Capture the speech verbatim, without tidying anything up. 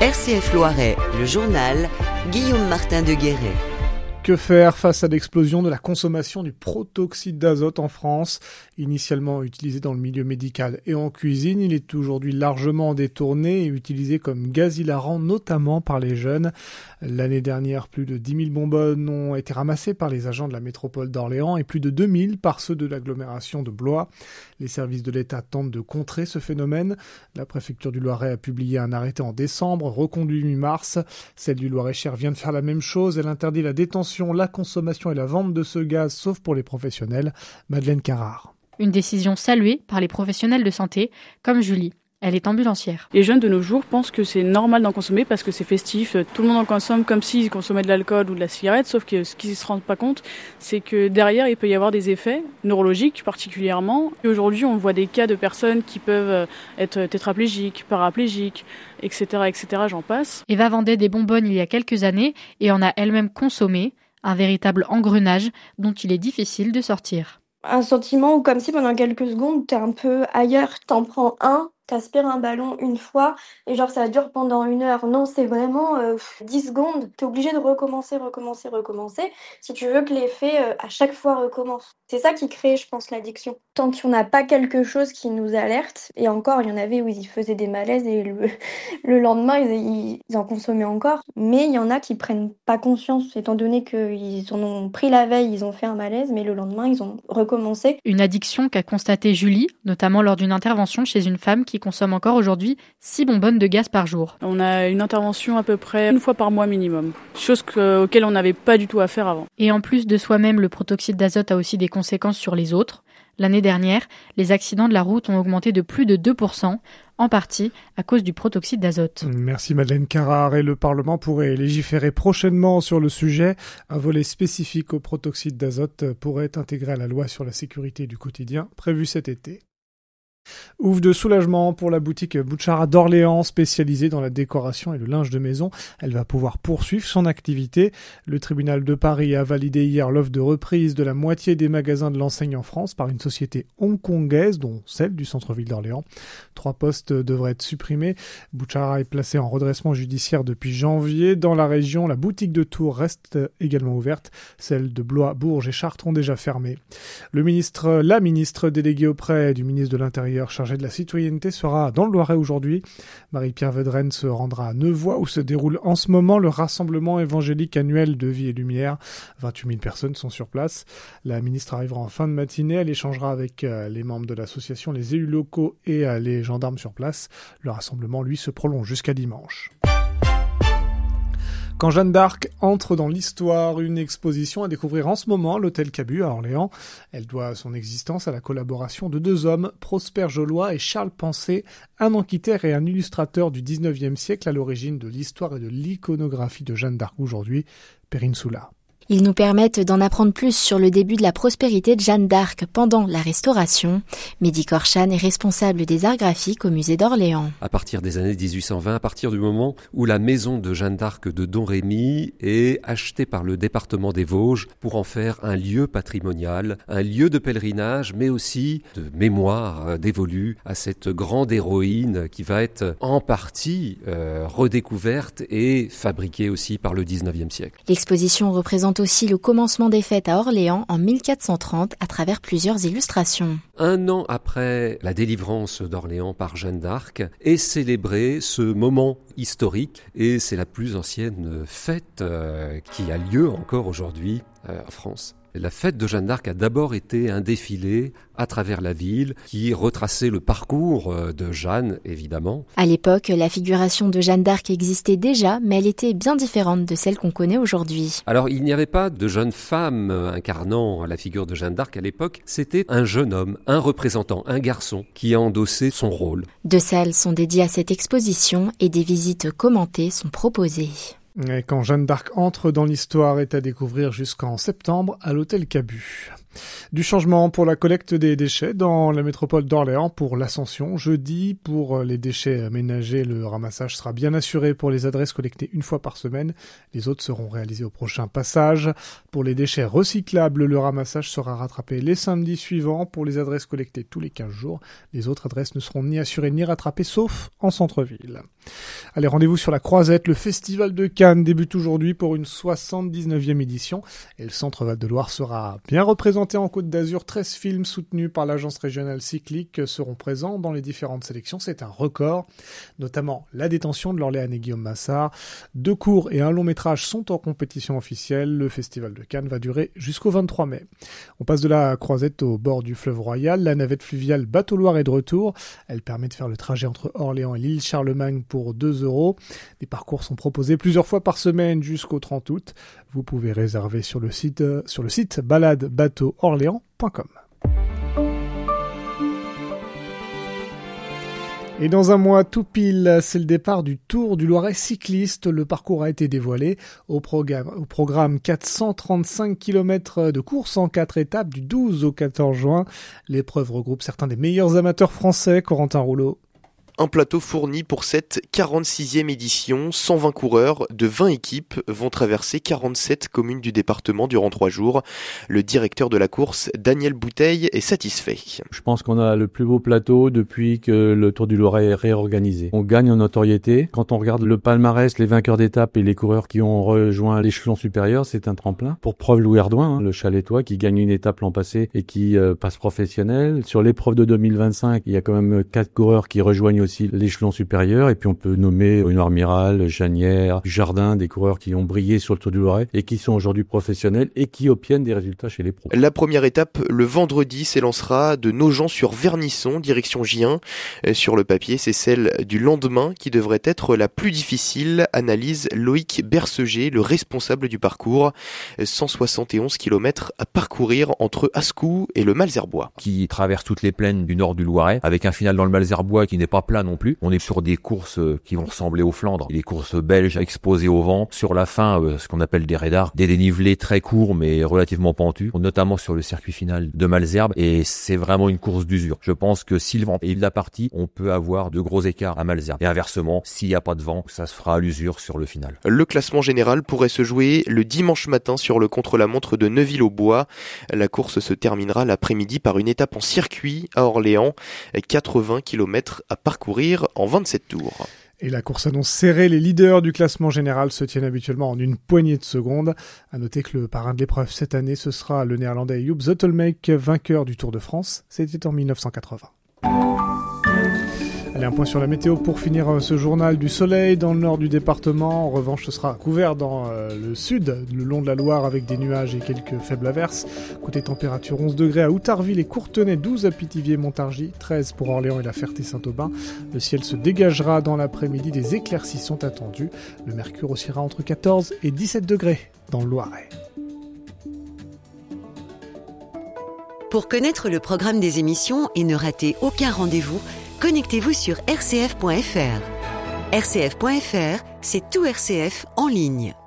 R C F Loiret, le journal, Guillaume Martin de Guéret. Que faire face à l'explosion de la consommation du protoxyde d'azote en France? Initialement utilisé dans le milieu médical et en cuisine, il est aujourd'hui largement détourné et utilisé comme gaz hilarant, notamment par les jeunes. L'année dernière, plus de dix mille bonbonnes ont été ramassées par les agents de la métropole d'Orléans et plus de deux mille par ceux de l'agglomération de Blois. Les services de l'État tentent de contrer ce phénomène. La préfecture du Loiret a publié un arrêté en décembre, reconduit mi-mars. Celle du Loir-et-Cher vient de faire la même chose. Elle interdit la détention, la consommation et la vente de ce gaz, sauf pour les professionnels. Madeleine Carrard. Une décision saluée par les professionnels de santé, comme Julie. Elle est ambulancière. Les jeunes de nos jours pensent que c'est normal d'en consommer parce que c'est festif. Tout le monde en consomme comme s'ils consommaient de l'alcool ou de la cigarette, sauf que ce qu'ils ne se rendent pas compte, c'est que derrière, il peut y avoir des effets neurologiques particulièrement. Et aujourd'hui, on voit des cas de personnes qui peuvent être tétraplégiques, paraplégiques, et cetera, et cetera, j'en passe. Eva vendait des bonbonnes il y a quelques années et en a elle-même consommé, un véritable engrenage dont il est difficile de sortir. Un sentiment où comme si pendant quelques secondes, t'es un peu ailleurs, t'en prends un, t'aspires un ballon une fois et genre ça dure pendant une heure. Non, c'est vraiment euh, dix secondes. T'es obligé de recommencer, recommencer, recommencer si tu veux que l'effet euh, à chaque fois recommence. C'est ça qui crée, je pense, l'addiction. Tant qu'on n'a pas quelque chose qui nous alerte, et encore, il y en avait où ils faisaient des malaises et le, le lendemain, ils, ils en consommaient encore. Mais il y en a qui prennent pas conscience, étant donné qu'ils en ont pris la veille, ils ont fait un malaise, mais le lendemain, ils ont recommencé. Une addiction qu'a constatée Julie, notamment lors d'une intervention chez une femme qui consomme encore aujourd'hui six bonbonnes de gaz par jour. On a une intervention à peu près une fois par mois minimum, chose que, auquel on n'avait pas du tout à faire avant. Et en plus de soi-même, le protoxyde d'azote a aussi des conséquences sur les autres. L'année dernière, les accidents de la route ont augmenté de plus de deux pour cent, en partie à cause du protoxyde d'azote. Merci Madeleine Carrard. Et le Parlement pourrait légiférer prochainement sur le sujet. Un volet spécifique au protoxyde d'azote pourrait être intégré à la loi sur la sécurité du quotidien, prévue cet été. Ouf de soulagement pour la boutique Bouchara d'Orléans, spécialisée dans la décoration et le linge de maison. Elle va pouvoir poursuivre son activité. Le tribunal de Paris a validé hier l'offre de reprise de la moitié des magasins de l'enseigne en France par une société hongkongaise, dont celle du centre-ville d'Orléans. Trois postes devraient être supprimés. Bouchara est placée en redressement judiciaire depuis janvier. Dans la région, la boutique de Tours reste également ouverte. Celles de Blois, Bourges et Chartres ont déjà fermé. Le ministre, la ministre déléguée auprès du ministre de l'Intérieur chargée de la citoyenneté sera dans le Loiret aujourd'hui. Marie-Pierre Vedrenne se rendra à Nevoy où se déroule en ce moment le rassemblement évangélique annuel de Vie et Lumière. vingt-huit mille personnes sont sur place. La ministre arrivera en fin de matinée. Elle échangera avec euh, les membres de l'association, les élus locaux et euh, les gendarmes sur place. Le rassemblement, lui, se prolonge jusqu'à dimanche. Quand Jeanne d'Arc entre dans l'histoire, une exposition à découvrir en ce moment à l'hôtel Cabu à Orléans. Elle doit son existence à la collaboration de deux hommes, Prosper Jollois et Charles Pensée, un antiquaire et un illustrateur du dix-neuvième siècle à l'origine de l'histoire et de l'iconographie de Jeanne d'Arc aujourd'hui, Perrine Soula. Ils nous permettent d'en apprendre plus sur le début de la prospérité de Jeanne d'Arc pendant la Restauration. Mehdi Korchan est responsable des arts graphiques au musée d'Orléans. À partir des années dix-huit cent vingt, à partir du moment où la maison de Jeanne d'Arc de Domrémy est achetée par le département des Vosges pour en faire un lieu patrimonial, un lieu de pèlerinage, mais aussi de mémoire dévolue à cette grande héroïne qui va être en partie euh, redécouverte et fabriquée aussi par le dix-neuvième siècle. L'exposition représente aussi le commencement des fêtes à Orléans en mille quatre cent trente à travers plusieurs illustrations. Un an après la délivrance d'Orléans par Jeanne d'Arc est célébré ce moment historique et c'est la plus ancienne fête euh, qui a lieu encore aujourd'hui euh, en France. La fête de Jeanne d'Arc a d'abord été un défilé à travers la ville qui retraçait le parcours de Jeanne, évidemment. À l'époque, la figuration de Jeanne d'Arc existait déjà, mais elle était bien différente de celle qu'on connaît aujourd'hui. Alors, il n'y avait pas de jeune femme incarnant la figure de Jeanne d'Arc à l'époque. C'était un jeune homme, un représentant, un garçon qui a endossé son rôle. Deux salles sont dédiées à cette exposition et des visites commentées sont proposées. Et quand Jeanne d'Arc entre dans l'histoire est à découvrir jusqu'en septembre à l'hôtel Cabu. Du changement pour la collecte des déchets dans la métropole d'Orléans pour l'Ascension. Jeudi, pour les déchets ménagers, le ramassage sera bien assuré pour les adresses collectées une fois par semaine. Les autres seront réalisés au prochain passage. Pour les déchets recyclables, le ramassage sera rattrapé les samedis suivants. Pour les adresses collectées tous les quinze jours, les autres adresses ne seront ni assurées ni rattrapées, sauf en centre-ville. Allez, rendez-vous sur la Croisette. Le Festival de Cannes débute aujourd'hui pour une soixante-dix-neuvième édition. Et le Centre Val-de-Loire sera bien représenté en Côte d'Azur. treize films soutenus par l'Agence régionale cyclique seront présents dans les différentes sélections. C'est un record. Notamment la détention de l'Orléanais Guillaume Massart. Deux courts et un long métrage sont en compétition officielle. Le Festival de Cannes va durer jusqu'au vingt-trois mai. On passe de la Croisette au bord du fleuve Royal. La navette fluviale Bateau Loire est de retour. Elle permet de faire le trajet entre Orléans et l'île Charlemagne pour deux euros. Des parcours sont proposés plusieurs fois par semaine jusqu'au trente août. Vous pouvez réserver sur le site, euh, sur le site balade bateau orléans point com. Et dans un mois tout pile, c'est le départ du Tour du Loiret cycliste. Le parcours a été dévoilé. Au programme, au programme quatre cent trente-cinq kilomètres de course en quatre étapes du douze au quatorze juin. L'épreuve regroupe certains des meilleurs amateurs français. Corentin Rouleau. Un plateau fourni pour cette quarante-sixième édition. cent vingt coureurs de vingt équipes vont traverser quarante-sept communes du département durant trois jours. Le directeur de la course, Daniel Bouteille, est satisfait. Je pense qu'on a le plus beau plateau depuis que le Tour du Loiret est réorganisé. On gagne en notoriété. Quand on regarde le palmarès, les vainqueurs d'étapes et les coureurs qui ont rejoint l'échelon supérieur, c'est un tremplin. Pour preuve, Louis Ardouin, hein, le Chalétois, qui gagne une étape l'an passé et qui euh, passe professionnel. Sur l'épreuve de deux mille vingt-cinq, il y a quand même quatre coureurs qui rejoignent aussi l'échelon supérieur, et puis on peut nommer Bruno Amiral, Janière, Jardin, des coureurs qui ont brillé sur le Tour du Loiret et qui sont aujourd'hui professionnels et qui obtiennent des résultats chez les pros. La première étape, le vendredi, s'élancera de Nogent sur Vernisson, direction Gien. Sur le papier, c'est celle du lendemain qui devrait être la plus difficile, analyse Loïc Berceger, le responsable du parcours. cent soixante et onze kilomètres à parcourir entre Ascou et le Malzerbois. Qui traverse toutes les plaines du nord du Loiret, avec un final dans le Malzerbois qui n'est pas plat non plus. On est sur des courses qui vont ressembler aux Flandres, des courses belges exposées au vent. Sur la fin, ce qu'on appelle des radars, des dénivelés très courts mais relativement pentus, notamment sur le circuit final de Malzerbe, et c'est vraiment une course d'usure. Je pense que si le vent est de la partie, on peut avoir de gros écarts à Malzerbe. Et inversement, s'il n'y a pas de vent, ça se fera à l'usure sur le final. Le classement général pourrait se jouer le dimanche matin sur le contre-la-montre de Neuville-aux-Bois. La course se terminera l'après-midi par une étape en circuit à Orléans, quatre-vingts kilomètres à parcourir en vingt-sept tours. Et la course annonce serrée. Les leaders du classement général se tiennent habituellement en une poignée de secondes. À noter que le parrain de l'épreuve cette année, ce sera le néerlandais Joop Zoetemelk, vainqueur du Tour de France. C'était en dix-neuf cent quatre-vingts. Allez, un point sur la météo pour finir ce journal. Du soleil dans le nord du département. En revanche, ce sera couvert dans euh, le sud, le long de la Loire, avec des nuages et quelques faibles averses. Côté température, onze degrés à Outarville et Courtenay, douze à Pithiviers-Montargis, treize pour Orléans et la Ferté-Saint-Aubin. Le ciel se dégagera dans l'après-midi, des éclaircies sont attendues. Le mercure oscillera entre quatorze et dix-sept degrés dans le Loiret. Pour connaître le programme des émissions et ne rater aucun rendez-vous, connectez-vous sur r c f point f r. r c f point f r, c'est tout R C F en ligne.